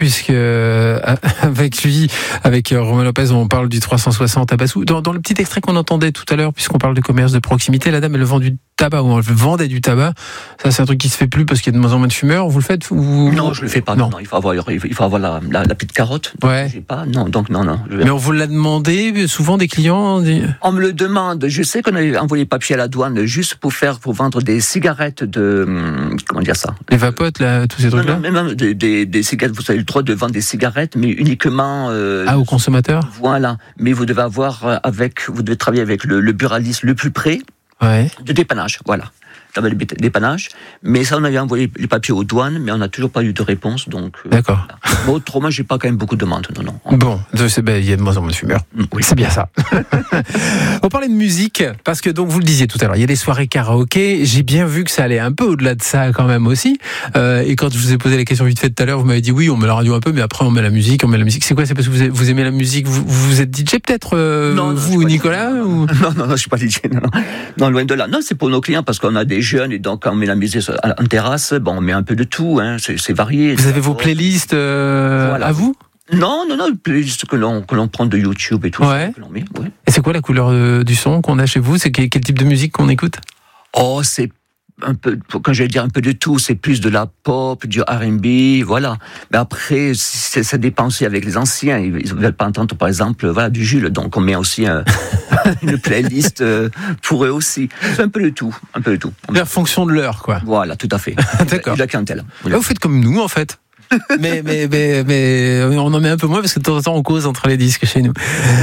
puisque avec lui, avec Romain Lopez, on parle du 360 à Bassou. Dans le petit extrait qu'on entendait tout à l'heure, puisqu'on parle de commerce de proximité, la dame, elle vend du tabac, ou elle vendait du tabac. Ça, c'est un truc qui se fait plus parce qu'il y a de moins en moins de fumeurs. Vous le faites ou... Non, je le fais pas. Non, il faut avoir la petite carotte. Ouais. J'ai pas. Non, donc non. Mais on vous l'a demandé souvent des clients. On me le demande. Je sais qu'on avait envoyé le papier à la douane juste pour vendre des cigarettes de comment dire ça. Les vapotes là, tous ces trucs-là. Non, même des cigarettes. Vous avez le droit de vendre des cigarettes, mais uniquement. Aux consommateurs. Voilà. Mais vous devez travailler avec le buraliste le plus près. Ouais. De dépannage, voilà. Le dépannage, mais ça on avait envoyé les papiers aux douanes, mais on n'a toujours pas eu de réponse, donc. D'accord. Voilà. Mais autrement, j'ai pas quand même beaucoup de demandes, non. Bon, il y a de moins en moins de fumeurs. Oui. C'est bien ça. On parlait de musique, parce que donc vous le disiez tout à l'heure, il y a des soirées karaoké. J'ai bien vu que ça allait un peu au-delà de ça quand même aussi. Et quand je vous ai posé la question vite fait tout à l'heure, vous m'avez dit oui, on met la radio un peu, mais après on met la musique. C'est quoi? C'est parce que vous aimez la musique? Vous êtes DJ peut-être, non, vous, Nicolas ou... Non, je suis pas DJ. Non, loin de là. Non, c'est pour nos clients parce qu'on a des jeunes et donc quand on met la musique en terrasse, on met un peu de tout. Hein, c'est varié. Vous avez vos playlists voilà. À vous? Non, playlists que l'on prend de YouTube et tout. Ouais. Que l'on met, ouais. Et c'est quoi la couleur du son qu'on a chez vous? C'est quel type de musique qu'on écoute? Oh, c'est un peu, quand je vais dire un peu de tout, c'est plus de la pop, du R&B, voilà. Mais après, ça dépend aussi avec les anciens. Ils ne veulent pas entendre, par exemple, du Jules. Donc, on met aussi une playlist pour eux aussi. C'est un peu de tout. En fonction de l'heure, quoi. Voilà, tout à fait. D'accord. La clientèle. Là, vous faites comme nous, en fait. mais on en met un peu moins parce que de temps en temps on cause entre les disques chez nous.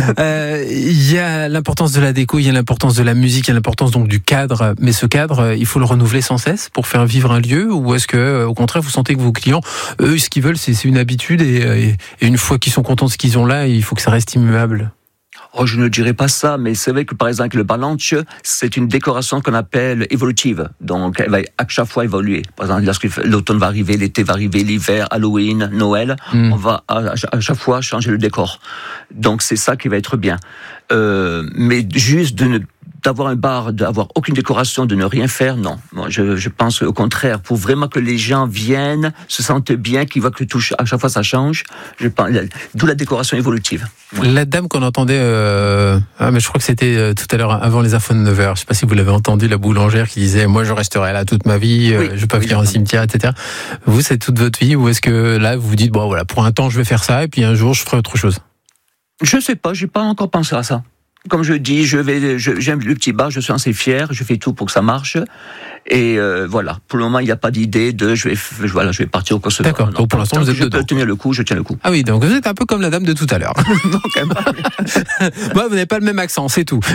Il y a l'importance de la déco, il y a l'importance de la musique, il y a l'importance donc du cadre. Mais ce cadre, il faut le renouveler sans cesse pour faire vivre un lieu, ou est-ce que au contraire vous sentez que vos clients, eux, ce qu'ils veulent, c'est une habitude et une fois qu'ils sont contents de ce qu'ils ont là, il faut que ça reste immuable? Oh, je ne dirais pas ça, mais c'est vrai que par exemple le balanche, c'est une décoration qu'on appelle évolutive. Donc elle va à chaque fois évoluer. Par exemple, lorsque l'automne va arriver, l'été va arriver, l'hiver, Halloween, Noël, on va à chaque fois changer le décor. Donc c'est ça qui va être bien. Mais juste d'avoir un bar, d'avoir aucune décoration, de ne rien faire, non. Moi, je pense au contraire, pour vraiment que les gens viennent, se sentent bien, qu'ils voient que tout, à chaque fois ça change, d'où la décoration évolutive. Ouais. La dame qu'on entendait, mais je crois que c'était tout à l'heure avant les infos de 9h, je ne sais pas si vous l'avez entendu, la boulangère qui disait « Moi je resterai là toute ma vie, je ne vais pas vivre en cimetière, etc. » Vous, c'est toute votre vie, ou est-ce que là vous vous dites « Bon voilà, pour un temps je vais faire ça et puis un jour je ferai autre chose » ? Je ne sais pas, je n'ai pas encore pensé à ça. Comme je dis, j'aime le petit bar, je suis assez fier, je fais tout pour que ça marche. Et voilà, pour le moment, il n'y a pas d'idée de je vais partir au Kosovo. D'accord, donc pour l'instant, vous êtes dedans. Je peux tenir le coup, je tiens le coup. Ah oui, donc vous êtes un peu comme la dame de tout à l'heure. Non, quand même pas. Moi, vous n'avez pas le même accent, c'est tout.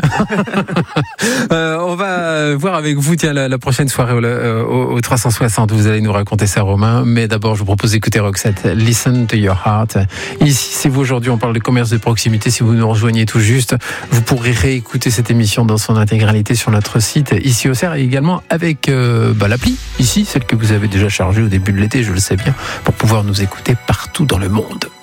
On va voir avec vous, la prochaine soirée au 360. Vous allez nous raconter ça, Romain. Mais d'abord, je vous propose d'écouter Roxette. Listen to your heart. Ici, c'est vous aujourd'hui, on parle de commerce de proximité. Si vous nous rejoignez tout juste, vous pourrez réécouter cette émission dans son intégralité sur notre site ici au CERF et également avec l'appli ici, celle que vous avez déjà chargée au début de l'été, je le sais bien, pour pouvoir nous écouter partout dans le monde.